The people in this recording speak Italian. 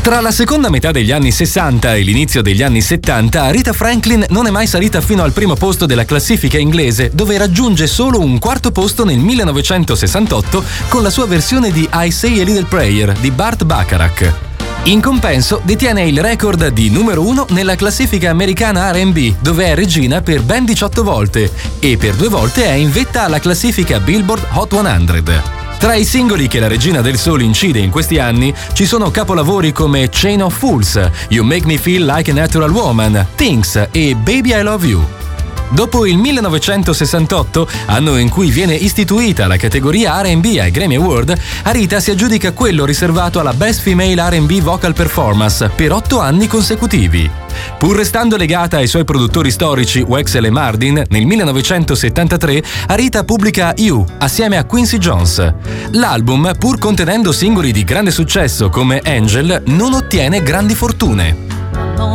Tra la seconda metà degli anni 60 e l'inizio degli anni 70, Rita Franklin non è mai salita fino al primo posto della classifica inglese, dove raggiunge solo un quarto posto nel 1968 con la sua versione di I Say a Little Prayer di Burt Bacharach. In compenso, detiene il record di numero 1 nella classifica americana R&B, dove è regina per ben 18 volte e per 2 volte è in vetta alla classifica Billboard Hot 100. Tra i singoli che la regina del soul incide in questi anni ci sono capolavori come Chain of Fools, You Make Me Feel Like a Natural Woman, Things e Baby I Love You. Dopo il 1968, anno in cui viene istituita la categoria R&B ai Grammy Award, Rita si aggiudica quello riservato alla Best Female R&B Vocal Performance per 8 anni consecutivi. Pur restando legata ai suoi produttori storici Wexel e Mardin, nel 1973 Rita pubblica You assieme a Quincy Jones. L'album, pur contenendo singoli di grande successo come Angel, non ottiene grandi fortune.